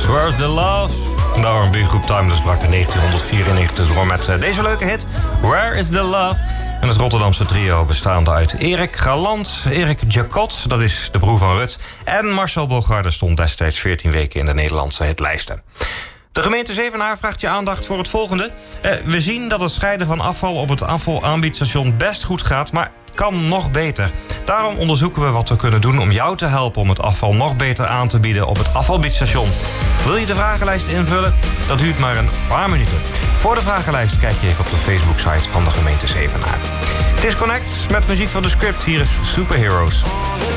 Where's the Love? De R&B-groep Timeless brak in 1994 door met deze leuke hit, Where is the Love? En het Rotterdamse trio bestaande uit Erik Galant, Erik Jacot, dat is de broer van Rut, en Marcel Bogarde stond destijds 14 weken in de Nederlandse hitlijsten. De gemeente Zevenaar vraagt je aandacht voor het volgende. We zien dat het scheiden van afval op het afvalaanbiedsstation best goed gaat, maar kan nog beter. Daarom onderzoeken we wat we kunnen doen om jou te helpen om het afval nog beter aan te bieden op het afvalbietstation. Wil je de vragenlijst invullen? Dat duurt maar een paar minuten. Voor de vragenlijst kijk je even op de Facebook-site van de gemeente Zevenaar. Disconnect met muziek van The Script. Hier is Superheroes.